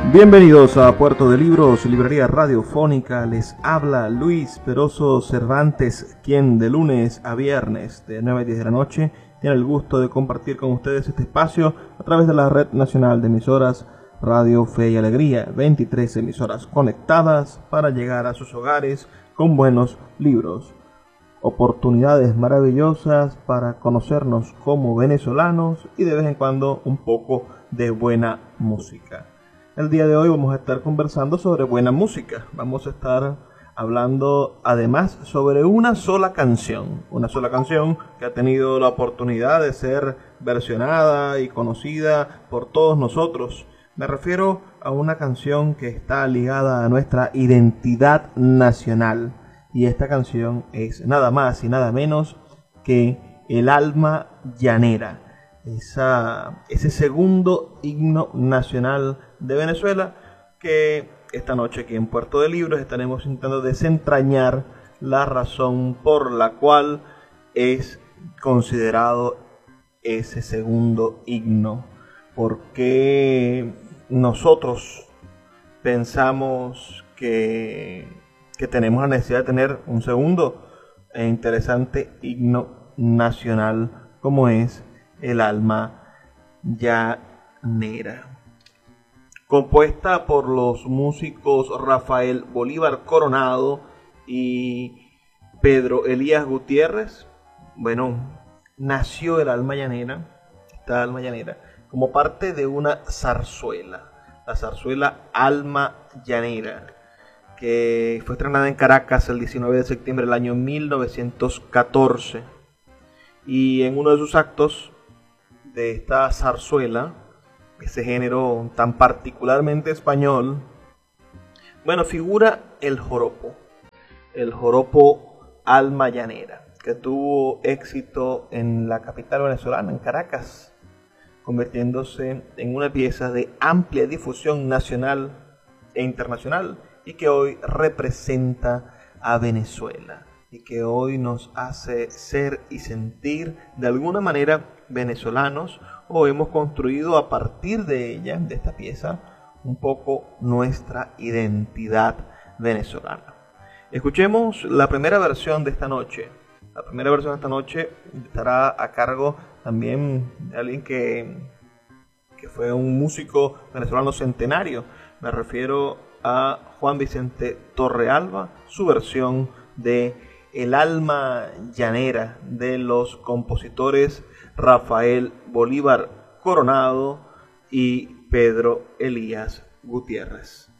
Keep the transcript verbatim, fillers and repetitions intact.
Bienvenidos a Puerto de Libros, librería radiofónica. Les habla Luis Peroso Cervantes, quien de lunes a viernes de nueve a diez de la noche tiene el gusto de compartir con ustedes este espacio a través de la Red Nacional de Emisoras Radio Fe y Alegría. veintitrés emisoras conectadas para llegar a sus hogares con buenos libros. Oportunidades maravillosas para conocernos como venezolanos y de vez en cuando un poco de buena música. El día de hoy vamos a estar conversando sobre buena música. Vamos a estar hablando además sobre una sola canción. Una sola canción que ha tenido la oportunidad de ser versionada y conocida por todos nosotros. Me refiero a una canción que está ligada a nuestra identidad nacional. Y esta canción es nada más y nada menos que El Alma Llanera. Esa, ese segundo himno nacional de Venezuela, que esta noche aquí en Puerto de Libros estaremos intentando desentrañar la razón por la cual es considerado ese segundo himno. Porque nosotros pensamos que, que tenemos la necesidad de tener un segundo e interesante himno nacional como es El Alma Llanera, compuesta por los músicos Rafael Bolívar Coronado y Pedro Elías Gutiérrez. Bueno, nació el Alma Llanera, esta Alma Llanera, como parte de una zarzuela, la zarzuela Alma Llanera, que fue estrenada en Caracas el diecinueve de septiembre del año mil novecientos catorce. Y en uno de sus actos de esta zarzuela, ese género tan particularmente español, bueno, figura el joropo, el joropo Alma Llanera, que tuvo éxito en la capital venezolana, en Caracas, convirtiéndose en una pieza de amplia difusión nacional e internacional y que hoy representa a Venezuela y que hoy nos hace ser y sentir de alguna manera venezolanos, o hemos construido a partir de ella, de esta pieza, un poco nuestra identidad venezolana. Escuchemos la primera versión de esta noche. La primera versión de esta noche estará a cargo también de alguien que, que fue un músico venezolano centenario. Me refiero a Juan Vicente Torrealba, su versión de El Alma Llanera de los compositores Rafael Bolívar Coronado y Pedro Elías Gutiérrez.